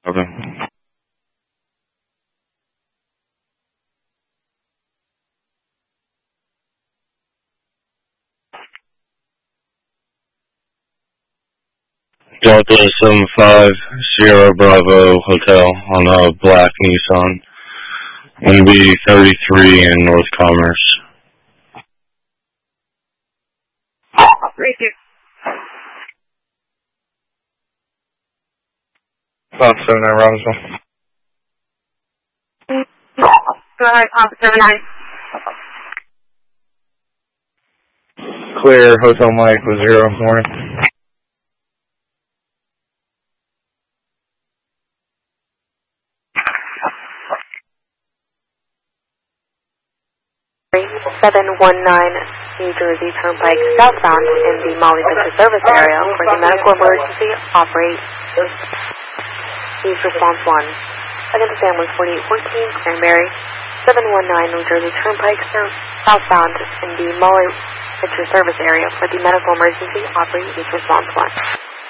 Okay. Delta 75 Sierra Bravo Hotel on a black Nissan. NB 33 in North Commerce. Right here. 579 Robbinsville. Go ahead, 79. Clear, Hotel Mike with 0 morning. New Jersey Turnpike southbound in the Molly Venture service area for the medical emergency operate. Please response 1. Second to family 4814 Cranberry 719 New Jersey Turnpike southbound in the Molly Venture service area for the medical emergency operate. Please response 1.